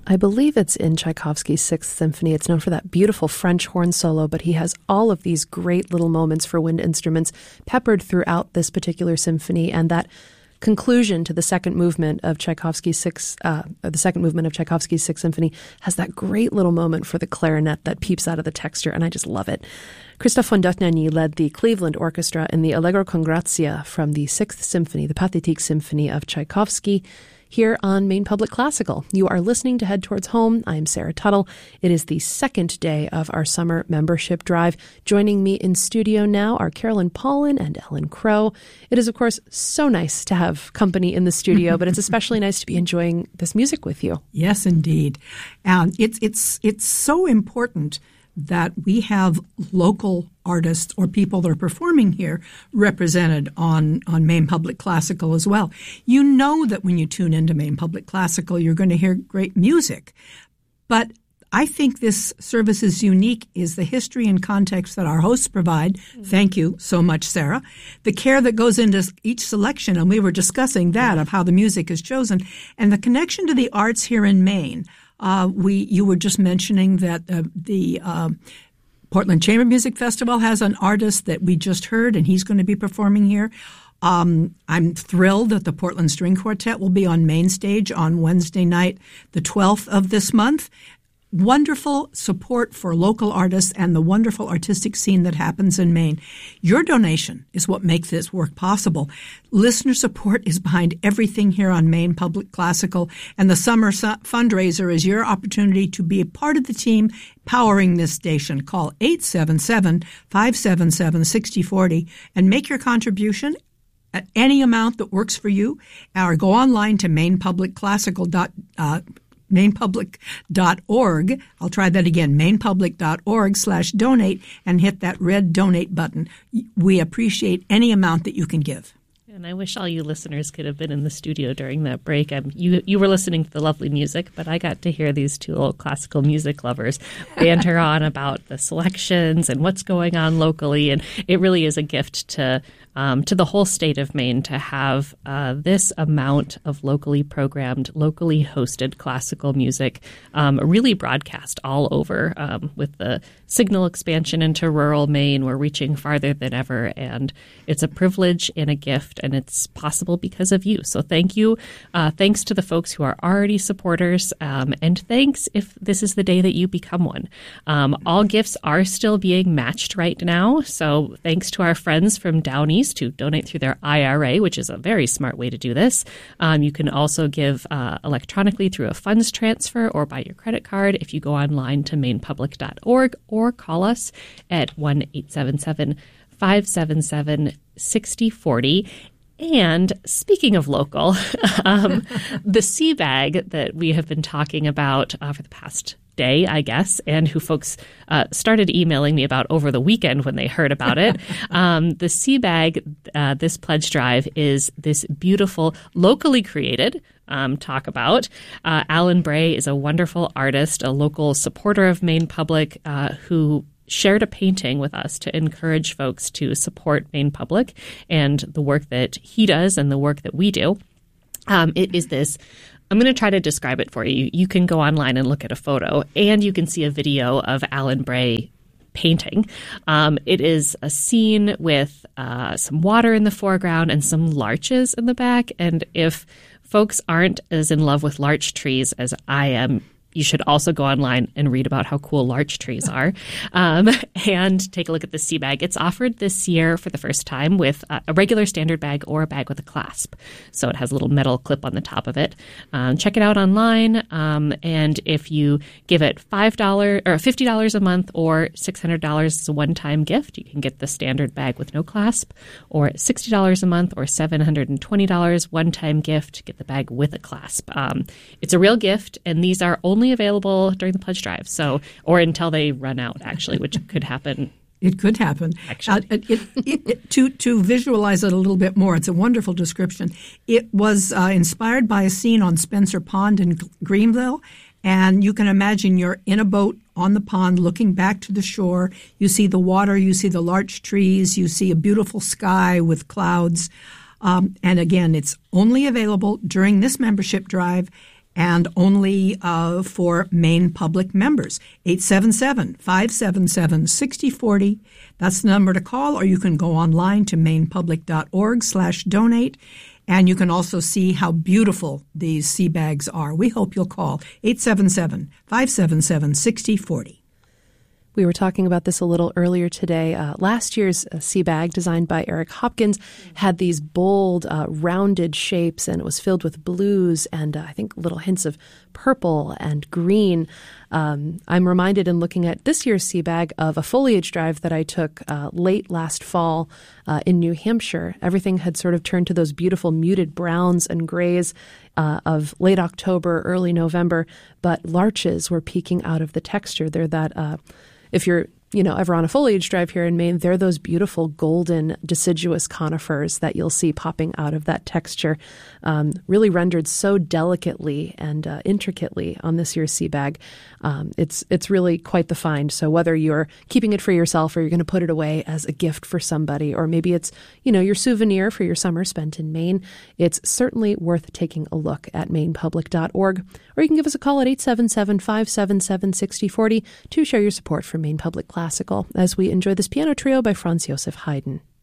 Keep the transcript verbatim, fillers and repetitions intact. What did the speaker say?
I believe it's in Tchaikovsky's Sixth Symphony. It's known for that beautiful French horn solo, but he has all of these great little moments for wind instruments peppered throughout this particular symphony, and that conclusion to the second movement of Tchaikovsky's Sixth, uh, the second movement of Tchaikovsky's Sixth Symphony has that great little moment for the clarinet that peeps out of the texture, and I just love it. Christophe von Dohnanyi led the Cleveland Orchestra in the Allegro con Grazia from the Sixth Symphony, the Pathétique Symphony of Tchaikovsky, here on Maine Public Classical. You are listening to Head Towards Home. I am Sarah Tuttle. It is the second day of our summer membership drive. Joining me in studio now are Carolyn Paulin and Ellen Crow. It is, of course, so nice to have company in the studio, but it's especially nice to be enjoying this music with you. Yes, indeed. And it's it's it's so important that we have local artists or people that are performing here represented on, on Maine Public Classical as well. You know that when you tune into Maine Public Classical, you're going to hear great music. But I think this service is unique is the history and context that our hosts provide. Thank you so much, Sarah. The care that goes into each selection, and we were discussing that, of how the music is chosen, and the connection to the arts here in Maine. Uh, we, you were just mentioning that uh, the uh, Portland Chamber Music Festival has an artist that we just heard, and he's going to be performing here. Um, I'm thrilled that the Portland String Quartet will be on Main Stage on Wednesday night, the twelfth of this month. Wonderful support for local artists and the wonderful artistic scene that happens in Maine. Your donation is what makes this work possible. Listener support is behind everything here on Maine Public Classical, and the summer su- fundraiser is your opportunity to be a part of the team powering this station. Call eight seven seven, five seven seven, six zero four zero and make your contribution at any amount that works for you, or go online to maine public classical dot com. maine public dot org. I'll try that again, maine public dot org slash donate, and hit that red donate button. We appreciate any amount that you can give. And I wish all you listeners could have been in the studio during that break. Um, you you were listening to the lovely music, but I got to hear these two old classical music lovers banter on about the selections and what's going on locally. And it really is a gift to um, to the whole state of Maine to have uh, this amount of locally programmed, locally hosted classical music um, really broadcast all over. Um, with the signal expansion into rural Maine, we're reaching farther than ever, and it's a privilege and a gift. And it's possible because of you. So thank you. Uh, thanks to the folks who are already supporters. Um, and thanks if this is the day that you become one. Um, all gifts are still being matched right now. So thanks to our friends from Down East who donate through their I R A, which is a very smart way to do this. Um, you can also give uh, electronically through a funds transfer or by your credit card if you go online to maine public dot org or call us at one eight seven seven, five seven seven, six zero four zero. And speaking of local, um, the Sea Bag that we have been talking about uh, for the past day, I guess, and who folks uh, started emailing me about over the weekend when they heard about it. Um, the Sea Bag, uh, this pledge drive, is this beautiful, locally created um, talk about. Uh, Alan Bray is a wonderful artist, a local supporter of Maine Public uh, who shared a painting with us to encourage folks to support Maine Public and the work that he does and the work that we do. Um, it is this, I'm going to try to describe it for you. You can go online and look at a photo, and you can see a video of Alan Bray painting. Um, it is a scene with uh, some water in the foreground and some larches in the back. And if folks aren't as in love with larch trees as I am, you should also go online and read about how cool larch trees are um, and take a look at the Sea Bag. It's offered this year for the first time with uh, a regular standard bag or a bag with a clasp. So it has a little metal clip on the top of it. Um, check it out online. Um, and if you give it five dollars or fifty dollars a month or six hundred dollars as a one-time gift, you can get the standard bag with no clasp, or sixty dollars a month or seven hundred twenty dollars one-time gift, get the bag with a clasp. Um, it's a real gift, and these are only available during the pledge drive, so or until they run out, actually, which could happen. It could happen. Actually, uh, it, it, it, to to visualize it a little bit more, it's a wonderful description. It was uh, inspired by a scene on Spencer Pond in Greenville, and you can imagine you're in a boat on the pond, looking back to the shore. You see the water, you see the larch trees, you see a beautiful sky with clouds, um, and again, it's only available during this membership drive. and only uh, for Maine Public members. eight seven seven, five seven seven, six zero four zero. That's the number to call, or you can go online to mainepublic.org slash donate, and you can also see how beautiful these sea bags are. We hope you'll call eight seven seven, five seven seven, six zero four zero. We were talking about this a little earlier today. Uh, last year's uh, sea bag, designed by Eric Hopkins, had these bold, uh, rounded shapes, and it was filled with blues and uh, I think little hints of purple and green. Um, I'm reminded in looking at this year's sea bag of a foliage drive that I took uh, late last fall uh, in New Hampshire. Everything had sort of turned to those beautiful muted browns and grays uh, of late October, early November, but larches were peeking out of the texture. They're that... Uh, If you're, you know, ever on a foliage drive here in Maine, they're those beautiful golden deciduous conifers that you'll see popping out of that texture, um, really rendered so delicately and uh, intricately on this year's sea bag. Um, it's it's really quite the find. So whether you're keeping it for yourself or you're going to put it away as a gift for somebody, or maybe it's, you know, your souvenir for your summer spent in Maine, it's certainly worth taking a look at maine public dot org. Or you can give us a call at eight seven seven, five seven seven, six zero four zero to show your support for Maine Public Classical as we enjoy this piano trio by Franz Josef Haydn.